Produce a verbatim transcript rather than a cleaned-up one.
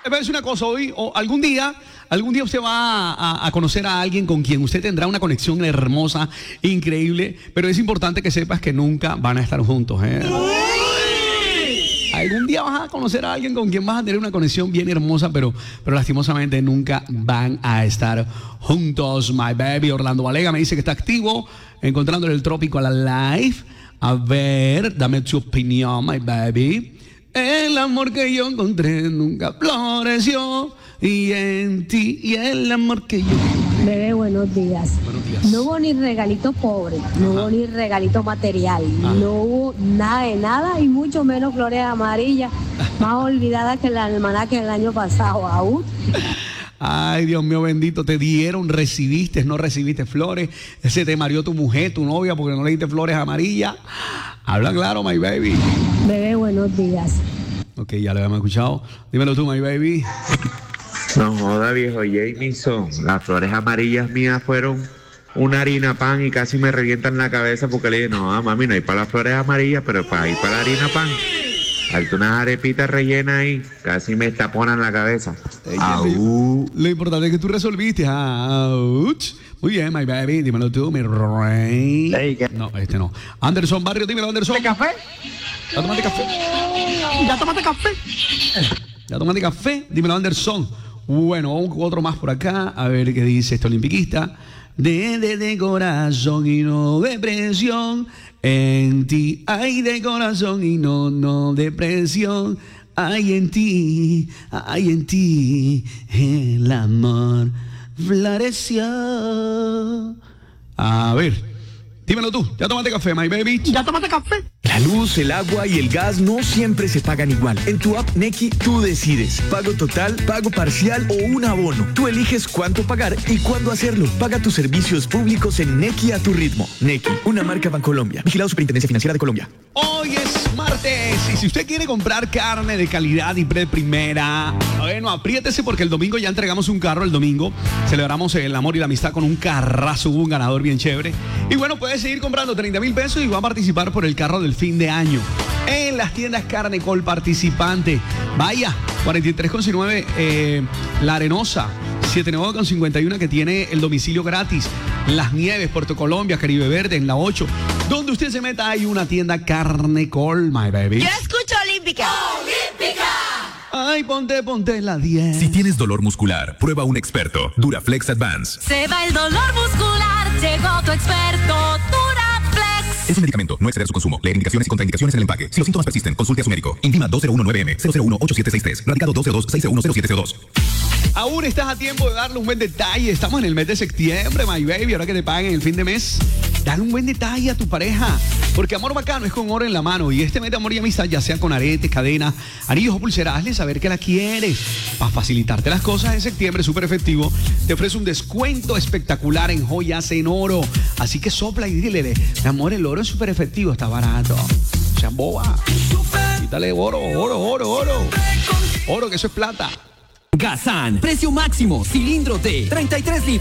Es una cosa, hoy o algún día, algún día usted va a, a conocer a alguien con quien usted tendrá una conexión hermosa, increíble, pero es importante que sepas que nunca van a estar juntos, ¿eh? Algún día vas a conocer a alguien con quien vas a tener una conexión bien hermosa, pero, pero lastimosamente nunca van a estar juntos, my baby. Orlando Valega me dice que está activo, encontrando el trópico a la live. A ver, dame tu opinión, my baby. El amor que yo encontré nunca floreció. Y en ti, y el amor que yo encontré. Bebé, buenos días. Buenos días. No hubo ni regalito pobre, no hubo ni regalito material, Ajá. no hubo nada de nada y mucho menos flores amarillas, más olvidadas que la almanaque del año pasado. Aún. Ay, Dios mío bendito, te dieron, recibiste, no recibiste flores, se te mareó tu mujer, tu novia, porque no le diste flores amarillas. Habla claro, my baby. Bebé, buenos días. Ok, ya lo habíamos escuchado. Dímelo tú, my baby. No joda, viejo Jamison. Las flores amarillas mías fueron una harina pan y casi me revientan la cabeza porque le dije, no, mami, no hay para las flores amarillas, pero para ir para la harina pan. Alto unas arepitas rellenas ahí, casi me taponan la cabeza. Lo, lo importante es que tú resolviste. Ouch. Muy bien, my baby. Dímelo tú, mi rey. Hey, no, este no. Anderson Barrio, dímelo, Anderson. ¿De café? ¿Ya tomaste café? ¿Ya tomaste café? ¿Ya tomaste café? Dímelo, Anderson. Bueno, otro más por acá. A ver qué dice este olimpiquista. De, de, de corazón y no de presión. En ti hay de corazón y no, no de presión. Hay en ti, hay en ti el amor floreció. A ver. Dímelo tú, ¿ya tomaste café, my baby? ¿Ya tomaste café? La luz, el agua y el gas no siempre se pagan igual. En tu app Nequi tú decides. Pago total, pago parcial o un abono. Tú eliges cuánto pagar y cuándo hacerlo. Paga tus servicios públicos en Nequi a tu ritmo. Nequi, una marca Bancolombia. Vigilado Superintendencia Financiera de Colombia. Hoy es martes y si usted quiere comprar carne de calidad y de primera, bueno, apriétese porque el domingo ya entregamos un carro. El domingo celebramos el amor y la amistad con un carrazo. Hubo un ganador bien chévere. Y bueno, puedes seguir comprando treinta mil pesos y va a participar por el carro del fin de año en las tiendas Carnecol participante. Vaya, cuarenta y tres con diecinueve eh, La Arenosa, setenta y nueve con cincuenta y uno que tiene el domicilio gratis. Las Nieves, Puerto Colombia, Caribe Verde, en la ocho. Donde usted se meta hay una tienda Carnecol, my baby. Yo escucho Olímpica. ¡Olímpica! Ay, ponte, ponte la diez. Si tienes dolor muscular, prueba un experto. Duraflex Advance. Se va el dolor muscular, llegó tu experto, Duraflex. Es un medicamento, no exceder su consumo. Leer indicaciones y contraindicaciones en el empaque. Si los síntomas persisten, consulte a su médico. Intima dos cero uno nueve M cero cero uno ocho siete seis tres. Radicado dos cero dos seis cero uno cero siete cero dos. Aún estás a tiempo de darle un buen detalle. Estamos en el mes de septiembre, my baby. Ahora que te paguen el fin de mes, dale un buen detalle a tu pareja. Porque amor bacano es con oro en la mano. Y este mes de amor y amistad, ya sea con aretes, cadenas, anillos o pulseras, hazle saber que la quieres. Para facilitarte las cosas en septiembre, súper efectivo, te ofrece un descuento espectacular en joyas en oro. Así que sopla y dile, mi amor, el oro es súper efectivo, está barato. O sea, boba. Quítale oro, oro, oro, oro. Oro, que eso es plata. Gazán, precio máximo, cilindro de treinta y tres litros.